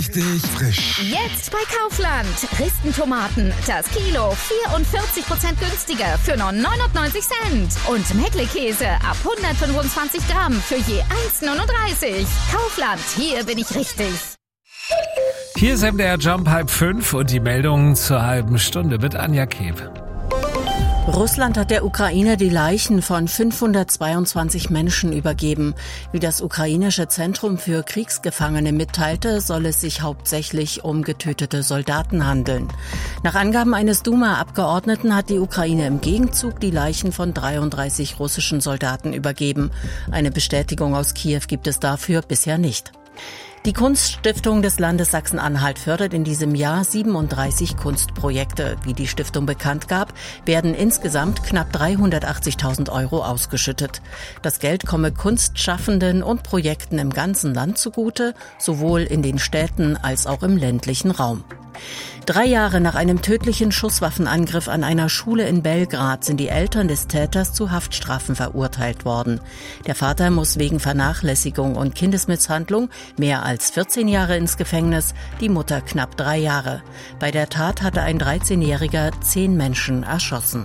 Richtig frisch. Jetzt bei Kaufland. Ristentomaten. Das Kilo 44% günstiger für nur 99 Cent. Und Meckle-Käse ab 125 Gramm für je 1,39. Kaufland, hier bin ich richtig. Hier ist MDR Jump 4:30 und die Meldungen zur halben Stunde mit Anja Keb. Russland hat der Ukraine die Leichen von 522 Menschen übergeben. Wie das ukrainische Zentrum für Kriegsgefangene mitteilte, soll es sich hauptsächlich um getötete Soldaten handeln. Nach Angaben eines Duma-Abgeordneten hat die Ukraine im Gegenzug die Leichen von 33 russischen Soldaten übergeben. Eine Bestätigung aus Kiew gibt es dafür bisher nicht. Die Kunststiftung des Landes Sachsen-Anhalt fördert in diesem Jahr 37 Kunstprojekte. Wie die Stiftung bekannt gab, werden insgesamt knapp 380.000 € ausgeschüttet. Das Geld komme Kunstschaffenden und Projekten im ganzen Land zugute, sowohl in den Städten als auch im ländlichen Raum. 3 Jahre nach einem tödlichen Schusswaffenangriff an einer Schule in Belgrad sind die Eltern des Täters zu Haftstrafen verurteilt worden. Der Vater muss wegen Vernachlässigung und Kindesmisshandlung mehr als 14 Jahre ins Gefängnis, die Mutter knapp 3 Jahre. Bei der Tat hatte ein 13-Jähriger 10 Menschen erschossen.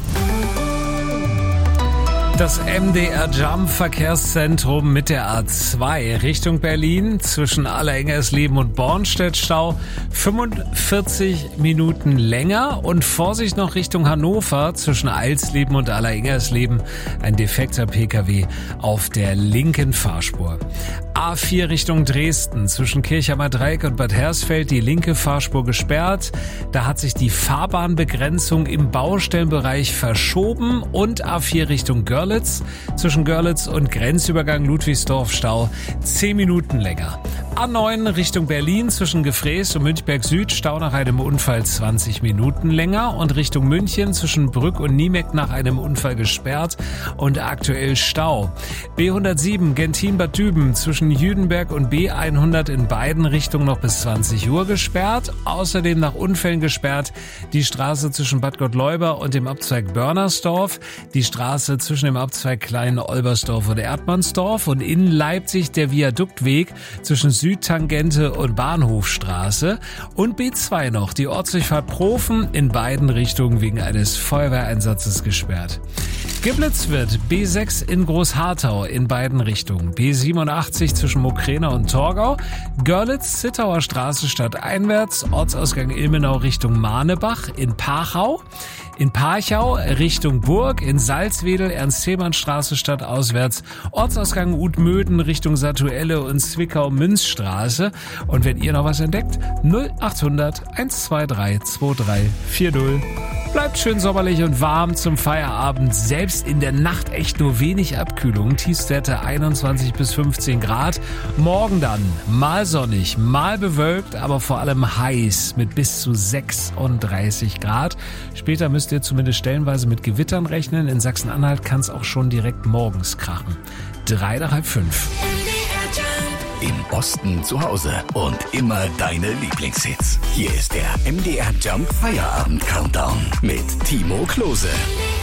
Das MDR Jump Verkehrszentrum mit der A2 Richtung Berlin zwischen Allerengersleben und Bornstedt Stau 45 Minuten länger und Vorsicht noch Richtung Hannover zwischen Eilsleben und Allerengersleben ein defekter Pkw auf der linken Fahrspur. A4 Richtung Dresden zwischen Kirchheimer Dreieck und Bad Hersfeld die linke Fahrspur gesperrt. Da hat sich die Fahrbahnbegrenzung im Baustellenbereich verschoben und A4 Richtung Görlitz zwischen Görlitz und Grenzübergang Ludwigsdorf Stau 10 Minuten länger. A9 Richtung Berlin zwischen Gefrees und Münchberg Süd Stau nach einem Unfall 20 Minuten länger und Richtung München zwischen Brück und Niemeck nach einem Unfall gesperrt und aktuell Stau. B107 Gentin-Bad Düben zwischen Jüdenberg und B100 in beiden Richtungen noch bis 20 Uhr gesperrt. Außerdem nach Unfällen gesperrt die Straße zwischen Bad Gottleuba und dem Abzweig Börnersdorf, die Straße zwischen dem Abzweig Klein-Olbersdorf und Erdmannsdorf und in Leipzig der Viaduktweg zwischen Südtangente und Bahnhofstraße und B2 noch die Ortsdurchfahrt Profen in beiden Richtungen wegen eines Feuerwehreinsatzes gesperrt. Geblitzt wird B6 in Großharthau in beiden Richtungen, B87 zwischen Mokrena und Torgau, Görlitz-Zittauer Straße stadteinwärts, Ortsausgang Ilmenau Richtung Mahnebach in Pachau, in Parchau Richtung Burg, in Salzwedel Ernst-Thälmann-Straße stadtauswärts, Ortsausgang Udmöden Richtung Satuelle und Zwickau-Münzstraße. Und wenn ihr noch was entdeckt, 0800 123 2340. Bleibt schön sommerlich und warm zum Feierabend. Selbst in der Nacht echt nur wenig Abkühlung. Tiefstwerte 21 bis 15 Grad. Morgen dann mal sonnig, mal bewölkt, aber vor allem heiß mit bis zu 36 Grad. Später müsst ihr zumindest stellenweise mit Gewittern rechnen. In Sachsen-Anhalt kann es auch schon direkt morgens krachen. 3 nach halb 5. Im Osten zu Hause und immer deine Lieblingshits. Hier ist der MDR Jump Feierabend Countdown mit Timo Klose.